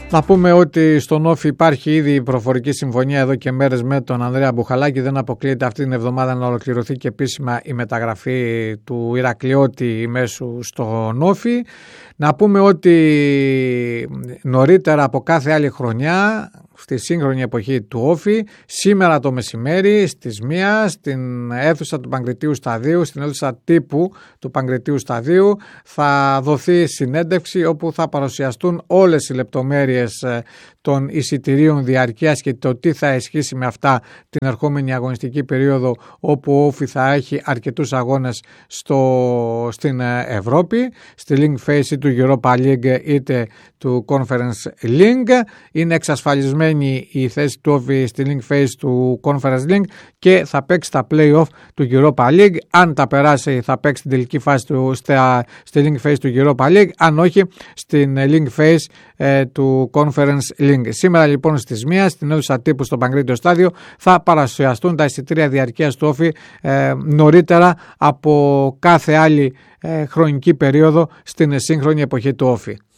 Να πούμε ότι στον Όφη υπάρχει ήδη προφορική συμφωνία εδώ και μέρες με τον Ανδρέα Μπουχαλάκη. Δεν αποκλείεται αυτή την εβδομάδα να ολοκληρωθεί και επίσημα η μεταγραφή του Ηρακλειώτη μέσου στον Όφη. Να πούμε ότι νωρίτερα από κάθε άλλη χρονιά, στη σύγχρονη εποχή του Όφη, σήμερα το μεσημέρι στις 1 στην αίθουσα του Παγκριτίου Σταδίου, στην αίθουσα τύπου του Παγκριτίου Σταδίου, θα δοθεί συνέντευξη όπου θα παρουσιαστούν όλες οι λεπτομέρειες των εισιτηρίων διαρκείας και το τι θα ισχύσει με αυτά την ερχόμενη αγωνιστική περίοδο, όπου ο Όφη θα έχει αρκετούς αγώνες στην Ευρώπη, στη Link Phase του Europa League είτε του Conference League. Είναι εξασφαλισμένη η θέση του Όφη στη Link Phase του Conference League και θα παίξει τα play-off του Europa League. Αν τα περάσει θα παίξει την τελική φάση στη Link Phase του Europa League, αν όχι στην Link Phase του Conference League. Σήμερα λοιπόν στις 1 στην αίθουσα τύπου στο Παγκρίτιο Στάδιο θα παρουσιαστούν τα εισιτήρια διαρκείας του Όφη νωρίτερα από κάθε άλλη χρονική περίοδο στην σύγχρονη εποχή του Όφη.